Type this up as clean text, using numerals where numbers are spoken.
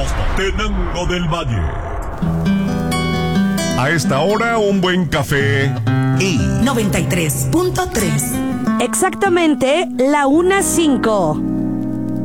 Tenango del Valle. A esta hora, un buen café y 93.3. Exactamente la 1:05.